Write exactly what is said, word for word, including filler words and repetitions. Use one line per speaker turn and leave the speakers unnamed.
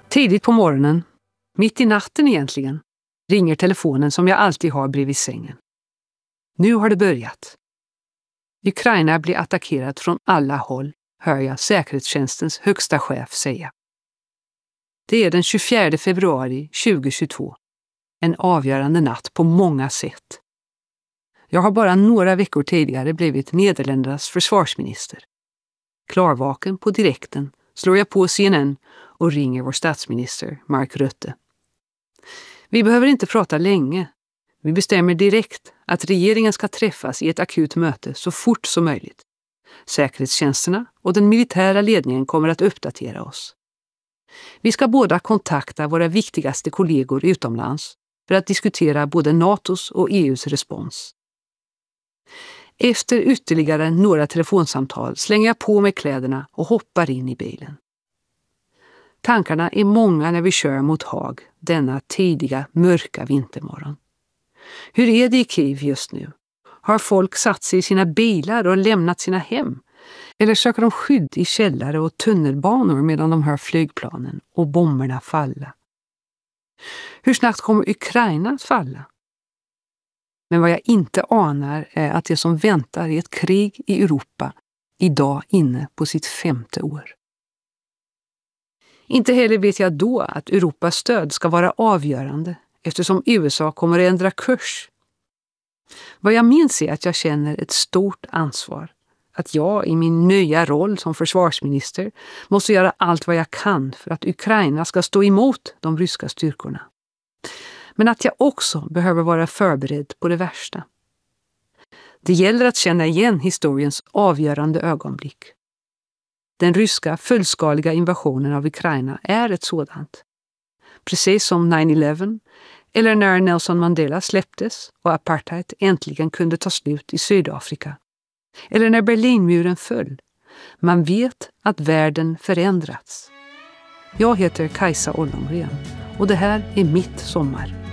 Tidigt på morgonen, mitt i natten egentligen, ringer telefonen som jag alltid har bredvid sängen. Nu har det börjat. Ukraina blir attackerat från alla håll, hör jag säkerhetstjänstens högsta chef säga. Det är den tjugofjärde februari tjugohundratjugotvå. En avgörande natt på många sätt. Jag har bara några veckor tidigare blivit Nederländernas försvarsminister. Klarvaken på direkten slår jag på C N N och ringer vår statsminister Mark Rutte. Vi behöver inte prata länge. Vi bestämmer direkt att regeringen ska träffas i ett akut möte så fort som möjligt. Säkerhetstjänsterna och den militära ledningen kommer att uppdatera oss. Vi ska båda kontakta våra viktigaste kollegor utomlands för att diskutera både NATOs och E U:s respons. Efter ytterligare några telefonsamtal slänger jag på mig kläderna och hoppar in i bilen. Tankarna är många när vi kör mot Haag denna tidiga, mörka vintermorgon. Hur är det i Kiev just nu? Har folk satt sig i sina bilar och lämnat sina hem? Eller söker de skydd i källare och tunnelbanor medan de hör flygplanen och bomberna falla? Hur snabbt kommer Ukraina att falla? Men vad jag inte anar är att det som väntar är ett krig i Europa idag inne på sitt femte år. Inte heller vet jag då att Europas stöd ska vara avgörande eftersom U S A kommer att ändra kurs. Vad jag minns är att jag känner ett stort ansvar. Att jag i min nya roll som försvarsminister måste göra allt vad jag kan för att Ukraina ska stå emot de ryska styrkorna. Men att jag också behöver vara förberedd på det värsta. Det gäller att känna igen historiens avgörande ögonblick. Den ryska fullskaliga invasionen av Ukraina är ett sådant. Precis som nine eleven eller när Nelson Mandela släpptes och apartheid äntligen kunde ta slut i Sydafrika. Eller när Berlinmuren föll. Man vet att världen förändrats. Jag heter Kajsa Ollongren och det här är mitt sommar.